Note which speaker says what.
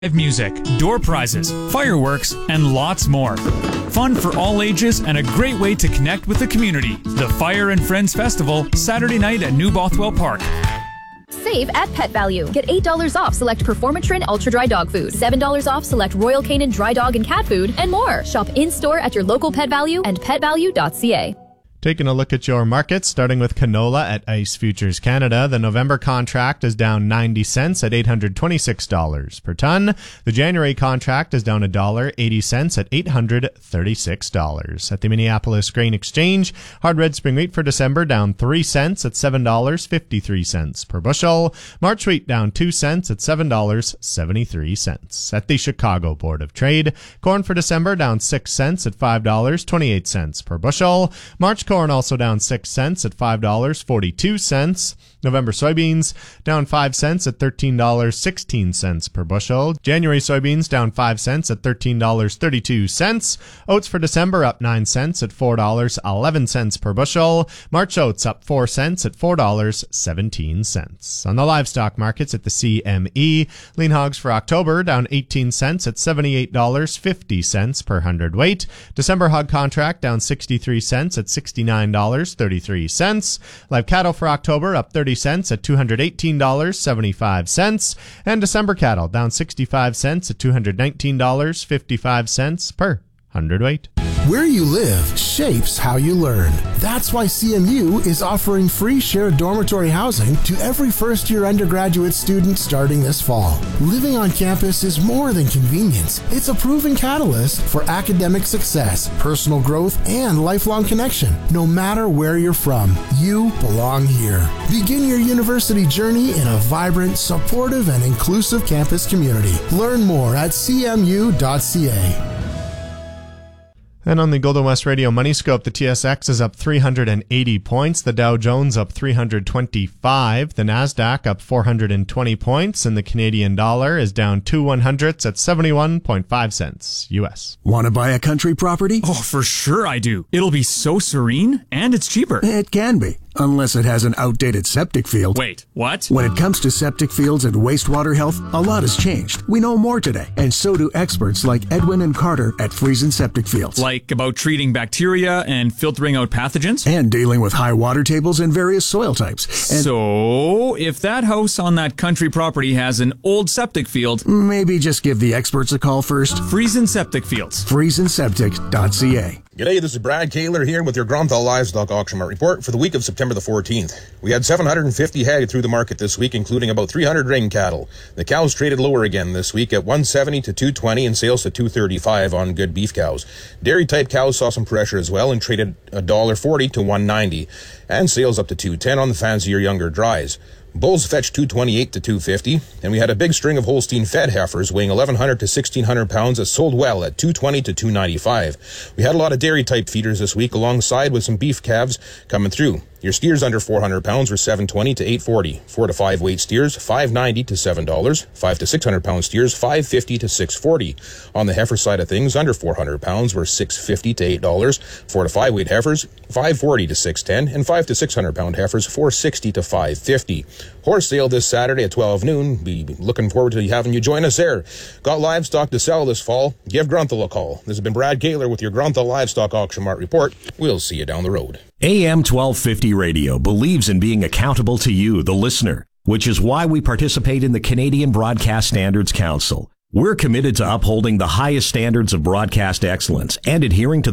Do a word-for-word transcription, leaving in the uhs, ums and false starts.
Speaker 1: Live music, door prizes, fireworks, and lots more. Fun for all ages and a great way to connect with the community. The Fire and Friends Festival, Saturday night at New Bothwell Park.
Speaker 2: Save at Pet Value. Get eight dollars off select Performatrin Ultra Dry Dog Food, seven dollars off select Royal Canin Dry Dog and Cat Food, and more. Shop in-store at your local Pet Value and pet value dot c a.
Speaker 3: Taking a look at your markets, starting with canola at ICE Futures Canada. The November contract is down ninety cents at eight hundred twenty-six dollars per ton. The January contract is down one dollar eighty at eight hundred thirty-six dollars. At the Minneapolis Grain Exchange, hard red spring wheat for December down three cents at seven dollars and fifty-three cents per bushel. March wheat down two cents at seven dollars and seventy-three cents. At the Chicago Board of Trade, corn for December down six cents at five dollars and twenty-eight cents per bushel. March corn also down six cents at five dollars and forty-two cents. November soybeans down five cents at thirteen dollars and sixteen cents per bushel. January soybeans down five cents at thirteen dollars and thirty-two cents. Oats for December up nine cents at four dollars and eleven cents per bushel. March oats up four cents at four dollars and seventeen cents. On the livestock markets at the C M E, lean hogs for October down eighteen cents at seventy-eight dollars and fifty cents per hundredweight. December hog contract down sixty-three cents at sixty-nine dollars and thirty-three cents. Live cattle for October up thirty cents at two hundred eighteen dollars and seventy-five cents. And December cattle down sixty-five cents at two hundred nineteen dollars and fifty-five cents per hundredweight.
Speaker 4: Where you live shapes how you learn. That's why C M U is offering free shared dormitory housing to every first-year undergraduate student starting this fall. Living on campus is more than convenience. It's a proven catalyst for academic success, personal growth, and lifelong connection. No matter where you're from, you belong here. Begin your university journey in a vibrant, supportive, and inclusive campus community. Learn more at c m u dot c a.
Speaker 3: And on the Golden West Radio Money Scope, the T S X is up three hundred eighty points, the Dow Jones up three hundred twenty-five, the Nasdaq up four hundred twenty points, and the Canadian dollar is down two one hundredths at seventy-one point five cents U S.
Speaker 5: Want to buy a country property?
Speaker 1: Oh, for sure I do. It'll be so serene, and it's cheaper.
Speaker 5: It can be, unless it has an outdated septic field.
Speaker 1: Wait, what?
Speaker 5: When it comes to septic fields and wastewater health, a lot has changed. We know more today, and so do experts like Edwin and Carter at Friesen Septic Fields.
Speaker 1: Like about treating bacteria and filtering out pathogens?
Speaker 5: And dealing with high water tables and various soil types. And
Speaker 1: so, if that house on that country property has an old septic field,
Speaker 5: maybe just give the experts a call first.
Speaker 1: Friesen Septic Fields.
Speaker 5: Friesen Septic dot c a.
Speaker 6: G'day, this is Brad Kaler here with your Gromthal Livestock Auction Mart report for the week of September the fourteenth. We had seven hundred fifty head through the market this week, including about three hundred ring cattle. The cows traded lower again this week at one seventy to two twenty and sales to two thirty-five on good beef cows. Dairy type cows saw some pressure as well and traded one dollar forty to one ninety and sales up to two ten on the fancier younger dries. Bulls fetched two twenty-eight to two fifty, and we had a big string of Holstein fed heifers weighing eleven hundred to sixteen hundred pounds that sold well at two twenty to two ninety-five. We had a lot of dairy type feeders this week alongside with some beef calves coming through. Your steers under four hundred pounds were seven twenty to eight forty. Four to five weight steers, five ninety to seven dollars. Five to six hundred pound steers, five fifty to six forty. On the heifer side of things, under four hundred pounds were six fifty to eight dollars. Four to five weight heifers, five forty to six ten, and five to six hundred pound heifers, four sixty to five fifty. Horse sale this Saturday at twelve noon. Be looking forward to having you join us there. Got livestock to sell this fall? Give Grunthal a call. This has been Brad Kaler with your Grunthal Livestock Auction Mart report. We'll see you down the road.
Speaker 7: A M twelve fifty Radio believes in being accountable to you, the listener, which is why we participate in the Canadian Broadcast Standards Council. We're committed to upholding the highest standards of broadcast excellence and adhering to